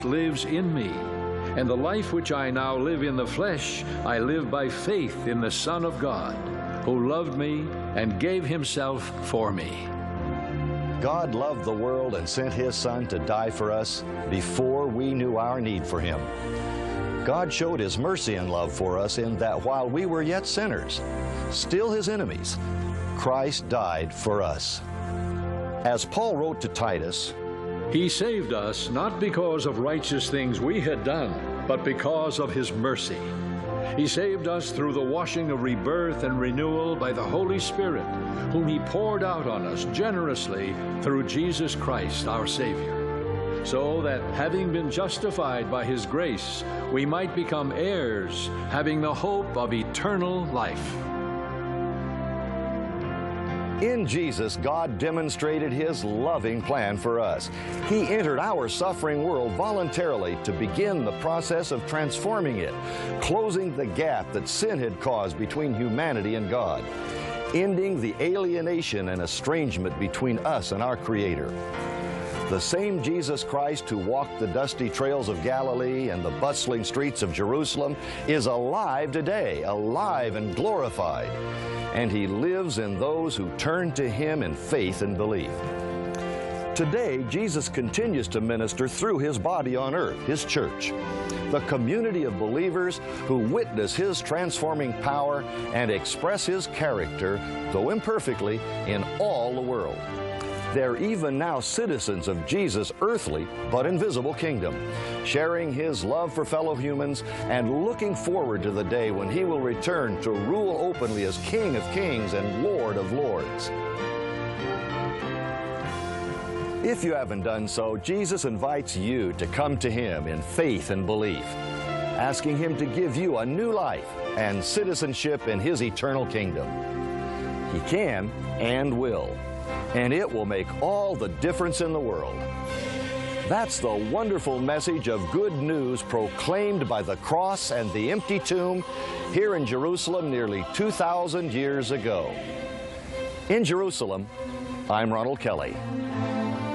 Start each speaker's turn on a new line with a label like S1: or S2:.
S1: lives in me, and the life which I now live in the flesh, I live by faith in the Son of God, who loved me and gave himself for me.
S2: God loved the world and sent his Son to die for us before we knew our need for him. God showed his mercy and love for us in that while we were yet sinners, still his enemies, Christ died for us. As Paul wrote to Titus,
S1: He saved us not because of righteous things we had done, but because of his mercy. He saved us through the washing of rebirth and renewal by the Holy Spirit, whom he poured out on us generously through Jesus Christ our Savior, so that, having been justified by his grace, we might become heirs, having the hope of eternal life.
S2: in Jesus, God demonstrated his loving plan for us. He entered our suffering world voluntarily to begin the process of transforming it, closing the gap that sin had caused between humanity and God, ending the alienation and estrangement between us and our Creator. The same Jesus Christ who walked the dusty trails of Galilee and the bustling streets of Jerusalem is alive today, alive and glorified, and he lives in those who turn to him in faith and belief. Today, Jesus continues to minister through his body on earth, his church, the community of believers who witness his transforming power and express his character, though imperfectly, in all the world. They're even now citizens of Jesus' earthly but invisible kingdom, sharing his love for fellow humans and looking forward to the day when he will return to rule openly as King of Kings and Lord of Lords. If you haven't done so, Jesus invites you to come to him in faith and belief, asking him to give you a new life and citizenship in his eternal kingdom. He can and will, and it will make all the difference in the world. That's the wonderful message of good news proclaimed by the cross and the empty tomb here in Jerusalem nearly 2,000 years ago. In Jerusalem, I'm Ronald Kelly.